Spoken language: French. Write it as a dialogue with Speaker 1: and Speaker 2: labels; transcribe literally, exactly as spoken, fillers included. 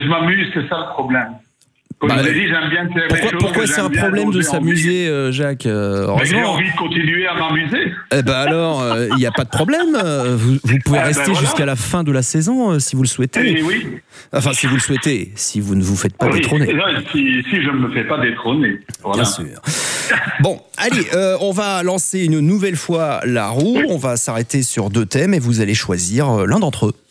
Speaker 1: je m'amuse, c'est ça le problème. Comme
Speaker 2: Bah,
Speaker 1: je l'ai dit, j'aime bien faire
Speaker 2: pourquoi,
Speaker 1: des choses.
Speaker 2: pourquoi
Speaker 1: que
Speaker 2: c'est
Speaker 1: j'aime
Speaker 2: un
Speaker 1: bien,
Speaker 2: problème
Speaker 1: dont
Speaker 2: de
Speaker 1: j'ai envie.
Speaker 2: s'amuser, euh, Jacques euh,
Speaker 1: Mais j'ai
Speaker 2: heureusement.
Speaker 1: envie de continuer à m'amuser.
Speaker 2: Eh ben alors, il n'y a pas de problème. euh, Vous, vous pouvez
Speaker 1: Ah ben
Speaker 2: rester
Speaker 1: voilà.
Speaker 2: jusqu'à la fin de la saison euh, si vous le souhaitez.
Speaker 1: Et oui.
Speaker 2: Enfin, si vous le souhaitez, si vous ne vous faites pas
Speaker 1: Oui.
Speaker 2: détrôner.
Speaker 1: Non, si, si je ne me fais pas détrôner. Voilà.
Speaker 2: Bien sûr. Bon, allez, euh, on va lancer une nouvelle fois la roue. On va s'arrêter sur deux thèmes et vous allez choisir euh, l'un d'entre eux.